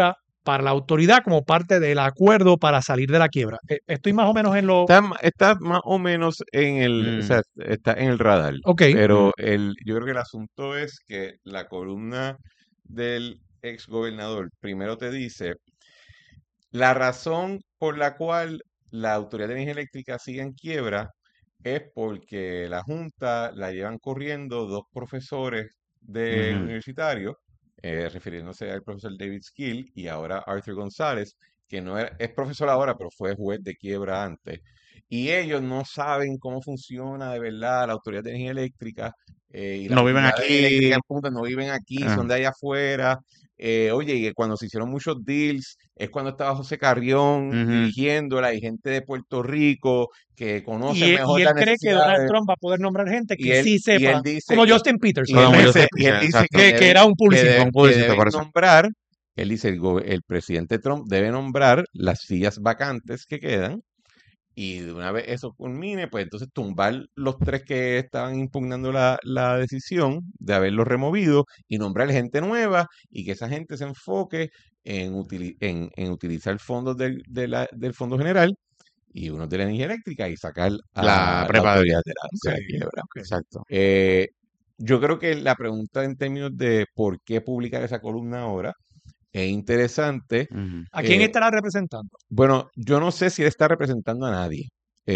para la autoridad como parte del acuerdo para salir de la quiebra. Estoy más o menos en lo...
Está más o menos en el, o sea, está en el radar.
Ok.
Pero yo creo que el asunto es que la columna del ex gobernador primero te dice la razón por la cual la Autoridad de Energía Eléctrica sigue en quiebra es porque la Junta la llevan corriendo dos profesores universitarios, refiriéndose al profesor David Skill y ahora Arthur González, que no es profesor ahora, pero fue juez de quiebra antes. Y ellos no saben cómo funciona de verdad la Autoridad de Energía Eléctrica. Y
No viven aquí.
No viven aquí, son de allá afuera. Oye, y cuando se hicieron muchos deals, es cuando estaba José Carrión dirigiéndola y gente de Puerto Rico que conoce mejor
y él
las
cree que
necesidades.
Donald Trump va a poder nombrar gente
Y
que
él-
sí
y
sepa,
él dice
como
que-
Justin Peterson,
Como
por
Justin
ejemplo,
Y él dice
Exacto.
que era un publicista.
Un publicista,
deben
por eso.
nombrar, él dice, el presidente Trump debe nombrar las sillas vacantes que quedan y de una vez eso culmine, pues entonces tumbar los tres que estaban impugnando la decisión de haberlos removido y nombrar gente nueva y que esa gente se enfoque en utilizar fondos del Fondo General y unos de la energía eléctrica y sacar a
La
la
prepa de-
autoridad de la quiebra.
Exacto.
Yo creo que la pregunta en términos de por qué publicar esa columna ahora es interesante.
¿A quién
Eh,
estará representando?
Bueno, yo no sé si él está representando a nadie.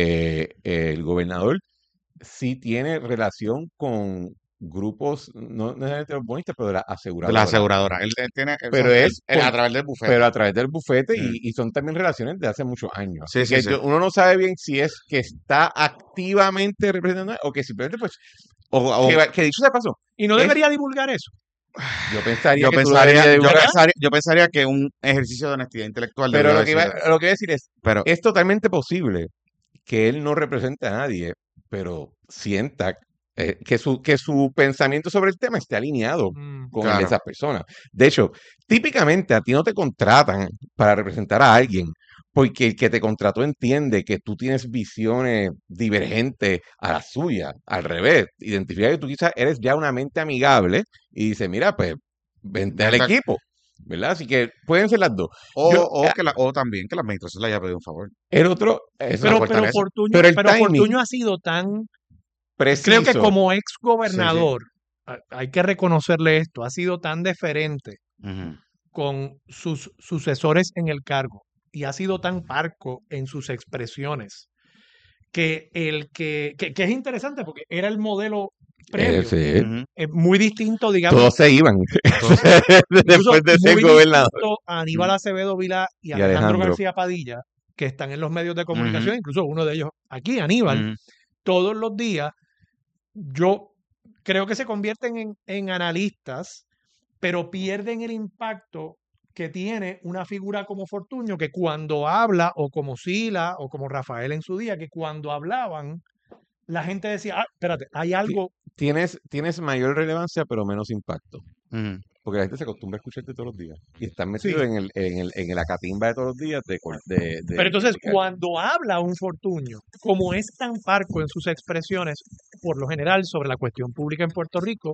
El gobernador sí tiene relación con grupos, no necesariamente los bonistas, pero de la
De la
aseguradora.
aseguradora. Él tiene,
Pero es
a
por-
través del bufete.
Pero a través del bufete
Mm.
y son también relaciones de hace muchos años.
Sí,
Así
sí,
que
sí.
uno no sabe bien si es que está activamente representando o que simplemente, pues,
O-
que dicho sea paso,
Y no
es-
debería divulgar eso.
yo pensaría
yo
que tú
pensaría,
deberías
yo
divulgar,
pensaría, yo pensaría que un ejercicio de honestidad intelectual
pero
debió
lo que iba
decir-
a decir es,
pero
es totalmente posible que él no represente a nadie, pero sienta que su pensamiento sobre el tema esté alineado con el de
Claro.
esas personas. De hecho, típicamente a ti no te contratan para representar a alguien, porque el que te contrató entiende que tú tienes visiones divergentes a la suya, al revés. Identifica que tú quizás eres ya una mente amigable y dice, mira, pues, vente al
Exacto.
equipo, ¿verdad? Así que pueden ser las dos.
o,
Yo-
o también que la administración le haya pedido un favor.
El otro, eso
Pero,
fortaleza.
Pero el timing.
Fortuño ha sido tan...
preciso.
Creo que como ex gobernador, hay que reconocerle esto, ha sido tan deferente
Ujú.
con sus sucesores en el cargo y ha sido tan parco en sus expresiones que es interesante porque era el modelo previo.
Sí.
Ujú.
Es muy distinto, digamos.
Todos se iban
incluso
después de ser
muy
gobernador.
distinto a Aníbal Acevedo Vilá y
Y
Alejandro
Alejandro.
García Padilla, que están en los medios de comunicación, incluso uno de ellos aquí, Aníbal,
Ujú.
todos los días. Yo creo que se convierten en analistas, pero pierden el impacto que tiene una figura como Fortuño, que cuando habla, o como Sila, o como Rafael en su día, que cuando hablaban, la gente decía, espérate, hay algo...
Tienes mayor relevancia, pero menos impacto.
Ujú.
Porque la gente se acostumbra a escucharte todos los días. Y están metidos
Sí.
en la catimba de todos los días.
Pero entonces, cuando habla un Fortuño, como es tan parco en sus expresiones, por lo general, sobre la cuestión pública en Puerto Rico,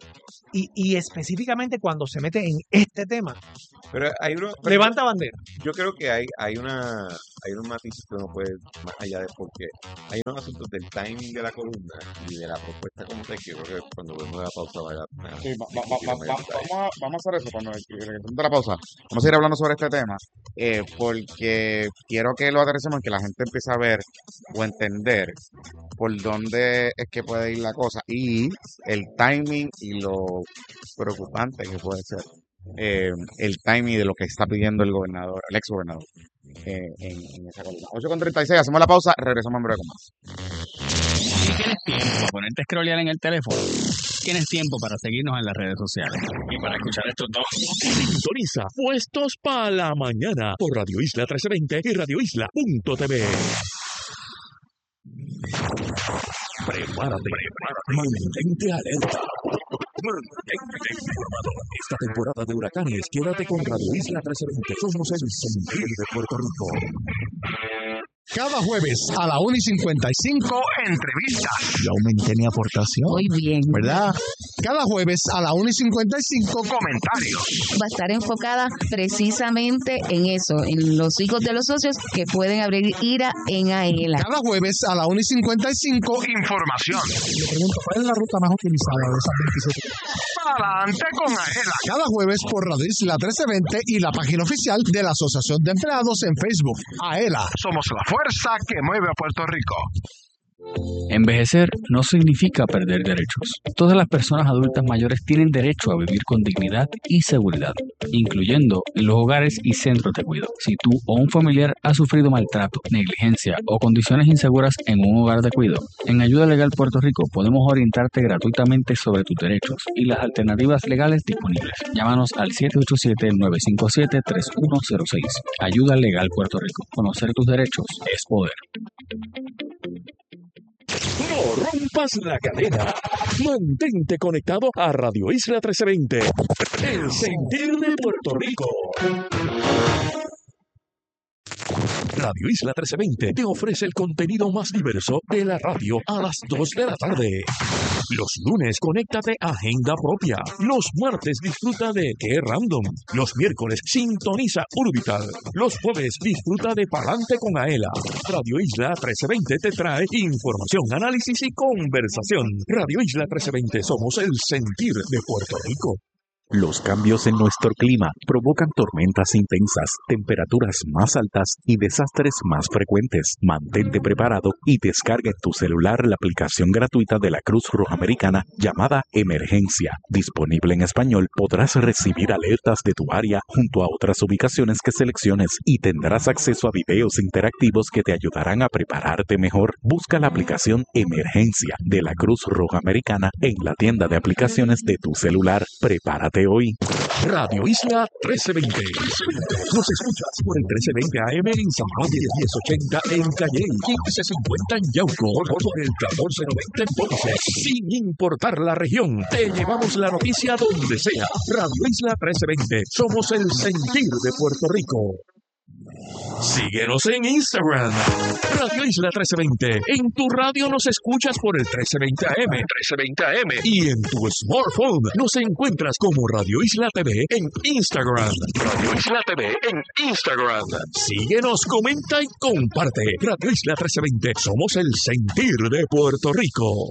y específicamente cuando se mete en este tema,
Pero
levanta bandera.
yo creo que hay unos matices que uno puede ir más allá de porque hay unos asuntos del timing de la columna y de la propuesta como te quiero que cuando vemos la pausa vaya
Sí, vamos a hacer eso cuando de la pausa. Vamos a ir hablando sobre este tema porque quiero que lo aterricemos, que la gente empiece a ver o entender por dónde es que puede ir la cosa y el timing y lo preocupante que puede ser el timing de lo que está pidiendo el gobernador, el ex gobernador en esa columna. 8:36, hacemos la pausa, regresamos en breve con más.
Si tienes tiempo para ponerte a scrollear en el teléfono, tienes tiempo para seguirnos en las redes sociales y para escuchar estos dos.
Sintoniza Puestos para la Mañana por Radio Isla 1320 y radioisla.tv. Prepárate, mantente alerta. Mantente informado. Esta temporada de huracanes, quédate con Radio Isla 1320. Somos el sentir de Puerto Rico. Cada jueves a la 1:55, entrevistas. Yo aumenté mi aportación.
Muy bien.
¿Verdad? Cada jueves a la 1:55, comentarios.
Va a estar enfocada precisamente en eso, en los hijos de los socios que pueden abrir IRA en AELA.
Cada jueves a la 1:55, información. Le pregunto, ¿cuál es la ruta más utilizada de esas 27? Adelante con AELA. Cada jueves por Radio Isla 1320 y la página oficial de la Asociación de Empleados en Facebook. AELA, somos la fuerza que mueve a Puerto Rico.
Envejecer no significa perder derechos. Todas las personas adultas mayores tienen derecho a vivir con dignidad y seguridad, incluyendo en los hogares y centros de cuidado. Si tú o un familiar ha sufrido maltrato, negligencia o condiciones inseguras en un hogar de cuidado, en Ayuda Legal Puerto Rico podemos orientarte gratuitamente sobre tus derechos y las alternativas legales disponibles. Llámanos al 787-957-3106. Ayuda Legal Puerto Rico. Conocer tus derechos es poder.
No rompas la cadena. Mantente conectado a Radio Isla 1320. El sentir de Puerto Rico. Radio Isla 1320 te ofrece el contenido más diverso de la radio a las 2 de la tarde. Los lunes, conéctate a Agenda Propia. Los martes, disfruta de Qué Random. Los miércoles, sintoniza Urbital. Los jueves, disfruta de Palante con Aela. Radio Isla 1320 te trae información, análisis y conversación. Radio Isla 1320, somos el sentir de Puerto Rico.
Los cambios en nuestro clima provocan tormentas intensas, temperaturas más altas y desastres más frecuentes. Mantente preparado y descarga en tu celular la aplicación gratuita de la Cruz Roja Americana llamada Emergencia. Disponible en español, podrás recibir alertas de tu área junto a otras ubicaciones que selecciones y tendrás acceso a videos interactivos que te ayudarán a prepararte mejor. Busca la aplicación Emergencia de la Cruz Roja Americana en la tienda de aplicaciones de tu celular. Prepárate hoy.
Radio Isla 1320. Nos escuchas por el 1320 AM en San Juan, 1080 en Calle, 1550 en Yauco, por el 1490 en Ponce. Sin importar la región, te llevamos la noticia donde sea. Radio Isla 1320. Somos el sentir de Puerto Rico. Síguenos en Instagram, Radio Isla 1320. En tu radio nos escuchas por el 1320 AM, y en tu smartphone nos encuentras como Radio Isla TV en Instagram. Radio Isla TV en Instagram. Síguenos, comenta y comparte. Radio Isla 1320. Somos el sentir de Puerto Rico.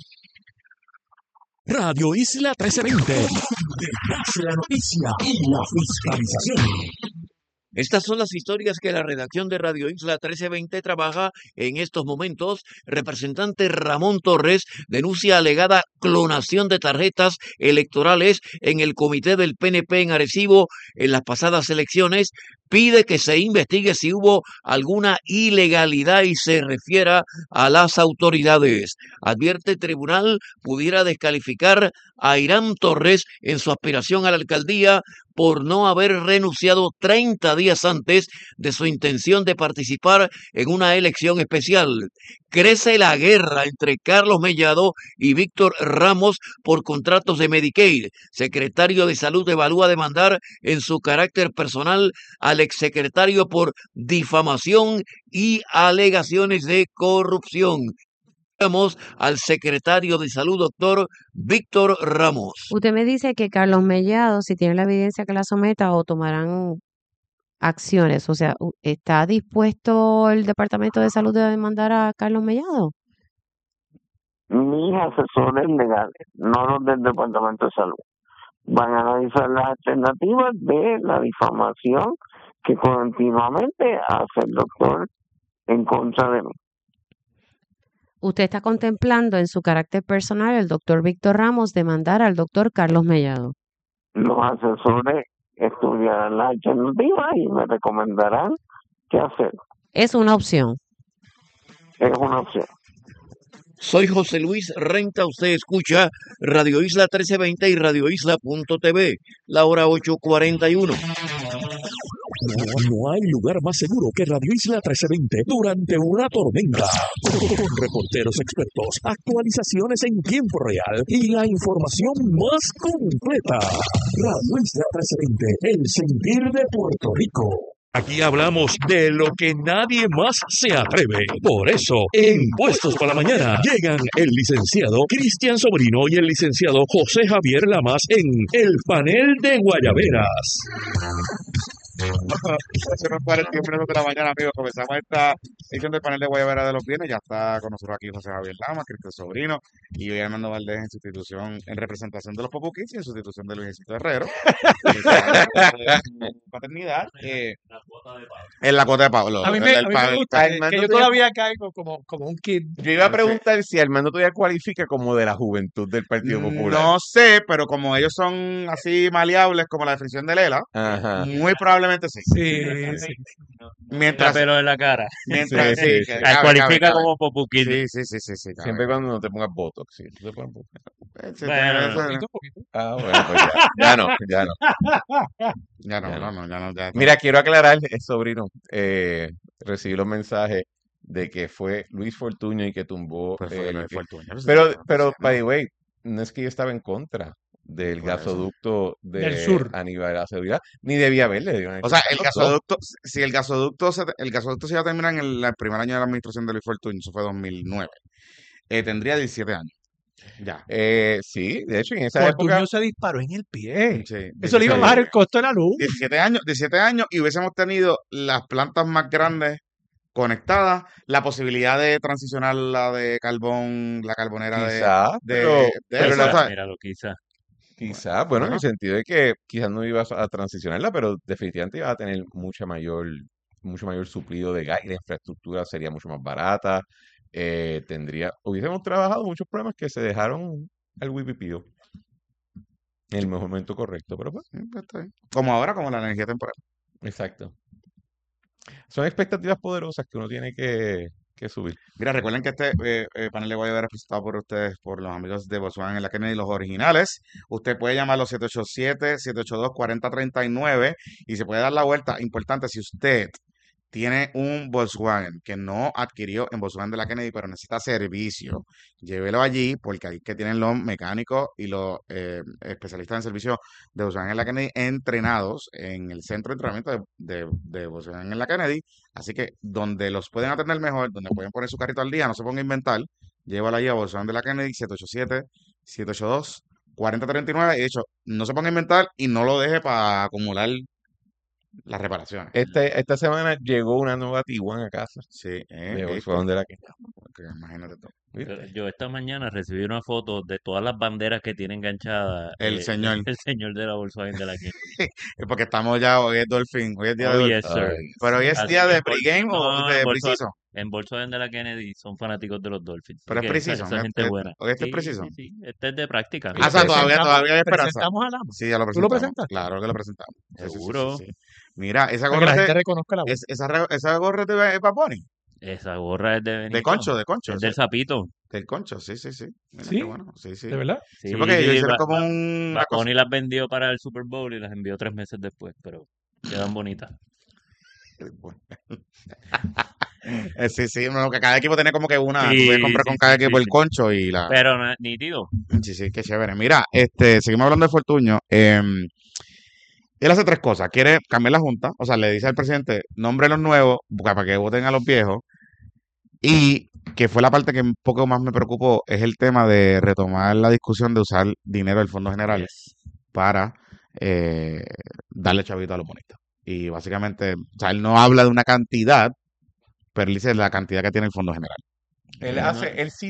Radio Isla 1320. Detrás de la noticia y la fiscalización.
Estas son las historias que la redacción de Radio Isla 1320 trabaja en estos momentos. Representante Ramón Torres denuncia alegada clonación de tarjetas electorales en el comité del PNP en Arecibo en las pasadas elecciones. Pide que se investigue si hubo alguna ilegalidad y se refiera a las autoridades. Advierte tribunal pudiera descalificar a Irán Torres en su aspiración a la alcaldía por no haber renunciado 30 días antes de su intención de participar en una elección especial. Crece la guerra entre Carlos Mellado y Víctor Ramos por contratos de Medicaid. Secretario de Salud evalúa demandar en su carácter personal al exsecretario por difamación y alegaciones de corrupción. Vamos al secretario de Salud, doctor Víctor Ramos.
Usted me dice que Carlos Mellado, si tiene la evidencia que la someta, o tomarán acciones. O sea, ¿está dispuesto el Departamento de Salud a demandar a Carlos Mellado?
Mis asesores legales, no los del Departamento de Salud, van a analizar las alternativas de la difamación que continuamente hace el doctor en contra de mí.
¿Usted está contemplando en su carácter personal el doctor Víctor Ramos demandar al doctor Carlos Mellado?
Los asesores estudiarán las alternativas y me recomendarán qué hacer.
Es una opción.
Es una opción.
Soy José Luis Renta, usted escucha Radio Isla 1320 y radioisla.tv, la hora 8:41.
No hay lugar más seguro que Radio Isla 1320 durante una tormenta. Con reporteros expertos, actualizaciones en tiempo real y la información más completa. Radio Isla 1320, el sentir de Puerto Rico. Aquí hablamos de lo que nadie más se atreve. Por eso, en Puestos para la Mañana, llegan el licenciado Cristian Sobrino y el licenciado José Javier Lamas en el panel de Guayaberas.
Se nos para el tiempo de la mañana, amigos. Comenzamos esta edición del panel de Guayabera de los Viernes. Ya está con nosotros aquí José Javier Lama, Cristian Sobrino y hoy Armando Valdés en sustitución, en representación de los Popuquis y en sustitución de Luisito Herrero. Paternidad. En la cuota de Pablo.
A mí me gusta que yo todavía caigo como un kid.
Yo iba a preguntar si Armando todavía cualifica como de la juventud del Partido Popular.
No sé, pero como ellos son así maleables como la definición de Lela, muy probablemente sí.
Sí.
Mientras,
pelo en la cara.
Mientras,
sí.
Cualifica como Popuquín.
Sí.
Siempre cuando no te pongas Botox, sí. ¿Tú te pones Botox?
Bueno,
bueno, pues ya no.
Ya.
Mira, quiero aclarar, sobrino, recibí los mensajes de que fue Luis Fortuño y que tumbó.
Pues fue Luis Fortuño.
Pero, by the way, no es que yo estaba en contra del gasoducto
del sur
a nivel de la seguridad, ni debía haberle.
O sea, el gasoducto, si el gasoducto se iba a terminar en el primer año de la administración de Luis Fortuño, eso fue 2009, tendría 17 años. Ya.
Sí, de hecho, en esa
Fortuño
época
se disparó en el pie.
Sí,
Eso le iba a bajar el costo de la luz.
17 años y hubiésemos tenido las plantas más grandes conectadas, la posibilidad de transicionar la de carbón, la carbonera
Quizás, bueno, en el sentido de que quizás no ibas a transicionarla, pero definitivamente ibas a tener mucho mayor suplido de gas y la infraestructura sería mucho más barata. Hubiésemos trabajado muchos problemas que se dejaron al wipipío en el momento correcto, pero pues,
está bien. Como ahora, como la energía temporal.
Exacto. Son expectativas poderosas que uno tiene que subir.
Mira, recuerden que este panel de Guayabera es presentado por ustedes, por los amigos de Volkswagen en la Kennedy, los originales. Usted puede llamar a los 787-782-4039 y se puede dar la vuelta. Importante, si usted tiene un Volkswagen que no adquirió en Volkswagen de la Kennedy, pero necesita servicio, llévelo allí, porque ahí que tienen los mecánicos y los especialistas en servicio de Volkswagen en la Kennedy entrenados en el centro de entrenamiento de Volkswagen en la Kennedy. Así que donde los pueden atender mejor, donde pueden poner su carrito al día, no se ponga a inventar, llévalo allí a Volkswagen de la Kennedy, 787-782-4039. Y de hecho, no se ponga a inventar y no lo deje para acumular las reparaciones.
Esta semana llegó una nueva Tiguan a casa.
Sí,
de Volkswagen de la Kennedy.
Imagínate tú.
Yo esta mañana recibí una foto de todas las banderas que tiene enganchada
el señor
de la Volkswagen de la Kennedy.
Porque estamos ya, hoy es Dolphin, hoy es día de
yes, sir.
Pero hoy es día de pregame o de preciso.
En Volkswagen de la Kennedy son fanáticos de los Dolphins.
Pero es preciso.
Esa gente buena.
Hoy este es preciso.
Sí, este es de práctica.
O sea, todavía hay esperanza.
¿Presentamos a Lama?
Sí, ya lo presentamos.
¿Tú lo presentas?
Claro que lo presentamos.
Seguro.
Sí. Mira, esa
gorra.
gorra.
Que la gente reconozca la voz.
Esa gorra de Bad Bunny.
Esa gorra es de Benito.
De Concho.
Es del Sapito.
Del Concho, sí. Mira,
¿Sí?
qué bueno. Sí.
¿De verdad?
Sí, porque ellos hicieron como un...
Bad Bunny las vendió para el Super Bowl y las envió 3 meses después, pero quedan bonitas.
Sí, no, que cada equipo tiene como que una, tú puedes comprar con cada equipo el concho y la...
Pero nítido.
Sí, qué chévere. Mira, seguimos hablando de Fortuño. Él hace 3 cosas. Quiere cambiar la junta, o sea, le dice al presidente, nombre los nuevos para que voten a los viejos. Y que fue la parte que un poco más me preocupó, es el tema de retomar la discusión de usar dinero del Fondo General para darle chavito a los bonitos. Y básicamente, o sea, él no habla de una cantidad, pero él dice la cantidad que tiene el Fondo General.
Él